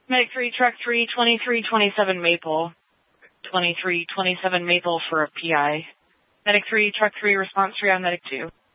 Medic 3, Truck 3, 2327 Maple. 2327 Maple for a PI. Medic 3, Truck 3, response 3 on Medic 2.